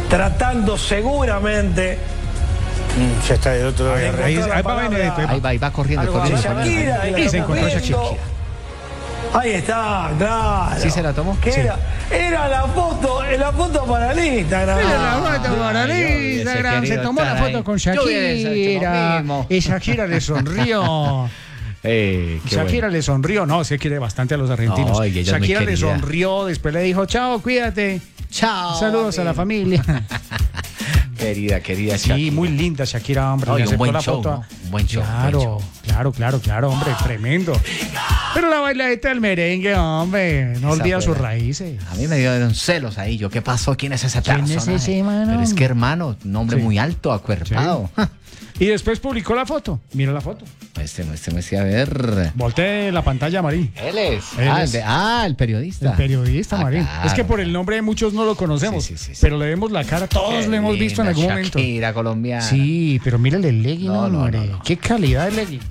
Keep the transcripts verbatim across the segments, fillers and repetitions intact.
tratando seguramente. Ya está de otro Ahí, ahí, ahí va Benedetto, ahí va, ahí va corriendo, corriendo. Shakira, y se encontró Shakira. Ahí está, claro. ¿Sí se la tomó? ¿Qué Sí. era? Era la foto, la foto para el Instagram. Era Ah, la foto para el Instagram. Se tomó la foto con Shakira. Y Shakira le sonrió. Eh, Shakira bueno. le sonrió, no, se quiere bastante a los argentinos. No, Shakira le sonrió, después le dijo, chao, cuídate. Chao. Saludos amigo. a la familia. Querida, querida Shakira. Sí, muy linda Shakira, hombre. No, le un buen la show, foto. ¿no? Un buen show. Claro, buen show. claro, claro, claro, hombre, tremendo. Pero la bailadita del merengue, hombre, no Esa olvida sus fuera. raíces. A mí me dio celos ahí. Yo, ¿qué pasó? ¿Quién es ese ¿Quién personaje? es ese, mano? Pero es que, hermano, un hombre Sí. muy alto, acuerpado. Sí. Y después publicó la foto. Mira la foto. Este, este, este, a ver. Voltee la pantalla, Marín. Él es. Él ah, es. El de, ah, el periodista. El periodista, Ah, Marín. claro. Es que por el nombre de muchos no lo conocemos, Sí, sí, sí, sí. pero le vemos la cara, todos Qué lo hemos visto en linda algún momento. Shakira colombiana. Sí, pero mírale el legging, No, no, hombre. no, no. Qué calidad de legging.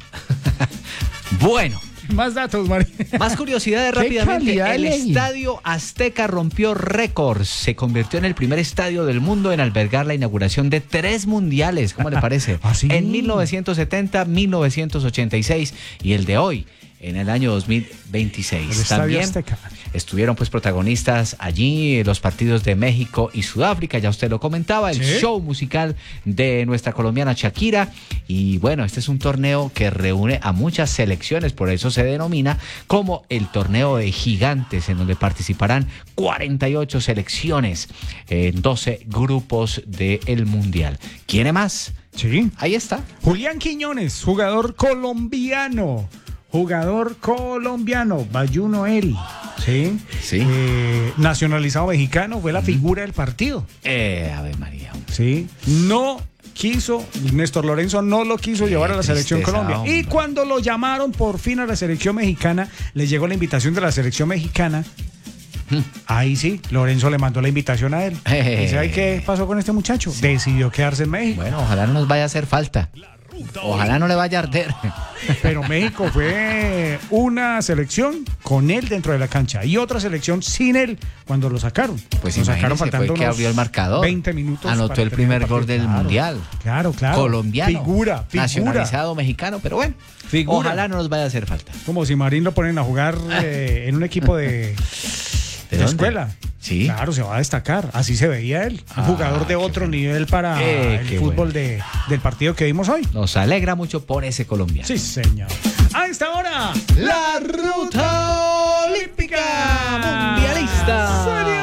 Bueno. Más datos, Marín. Más curiosidades Qué rápidamente. calidad de El legging. Estadio Azteca rompió récords. Se convirtió en el primer estadio del mundo en albergar la inauguración de tres mundiales. ¿Cómo le parece? ¿Ah, sí? En mil novecientos setenta, mil novecientos ochenta y seis y el de hoy, en el año dos mil veintiséis. El Estadio También Azteca. estuvieron pues protagonistas allí los partidos de México y Sudáfrica, ya usted lo comentaba, el ¿Sí? show musical de nuestra colombiana Shakira. Y bueno, este es un torneo que reúne a muchas selecciones, por eso se denomina como el torneo de gigantes, en donde participarán cuarenta y ocho selecciones en doce grupos del Mundial. ¿Quiere más? Sí. Ahí está. Julián Quiñones, jugador colombiano. Jugador colombiano, Bayuno él, ¿sí? Sí. Eh, nacionalizado mexicano, fue la figura del partido, Eh, Ave María. ¿sí? No quiso, Néstor Lorenzo no lo quiso Qué llevar a la selección tristeza, Colombia. hombre. Y cuando lo llamaron por fin a la selección mexicana, le llegó la invitación de la selección mexicana. Ahí sí, Lorenzo le mandó la invitación a él. Eh. ¿Y sabe qué pasó con este muchacho? Decidió quedarse en México. Bueno, ojalá no nos vaya a hacer falta. Ojalá no le vaya a arder. Pero México fue una selección con él dentro de la cancha y otra selección sin él cuando lo sacaron. Pues lo sacaron imagínese, fue faltando el que unos abrió el marcador. veinte minutos. Anotó para el terminar primer gol partido. del Claro, Mundial. Claro, claro. Colombiano. Figura, figura. Nacionalizado mexicano, pero bueno. Figura. Ojalá no nos vaya a hacer falta. Como si Marín lo ponen a jugar eh, en un equipo de, ¿De de dónde? escuela. Sí. Claro, se va a destacar. Así se veía él. Un Ah, jugador de qué otro bueno. nivel para Eh, el qué fútbol bueno. de, del partido que vimos hoy. Nos alegra mucho por ese colombiano. Sí, señor. A esta hora. La ruta